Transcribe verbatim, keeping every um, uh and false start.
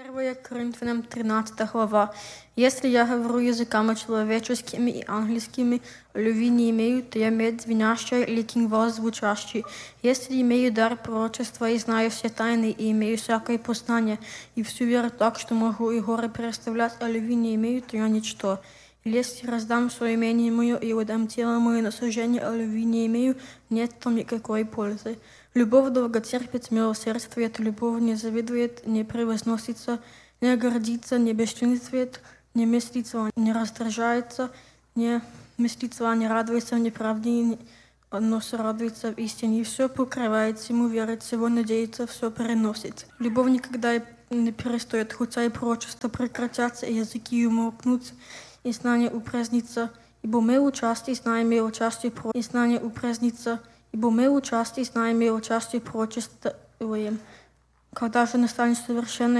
первое Коринфянам тринадцатая глава. Если я говорю языками человеческими и ангельскими, любви не имею, то я мед звенящий или кинвал звучащий. Если имею дар пророчества и знаю все тайны, и имею всякое познание, и всю веру так, что могу и горы переставлять, а любви не имею, то я ничто. Или если раздам свое имение мое и отдам тело мое на сожжение, а любви не имею, нет там никакой пользы. Любовь долготерпит, милосердствует, любовь не завидует, не превозносится, не гордится, не бесчинствует, не мстится, не раздражается, не мстится, не радуется в неправде, но радуется в истине. Все покрывает, всему верит, всего надеется, все переносит. Любовь никогда не перестает, хотя и пророчества прекратятся, и языки умолкнут, и знание упразднится, ибо мы участие знаем, мы участие про, и знание упразднится, ибо мы участие знаем, мы участие пророчествуем. Когда же настанет совершенное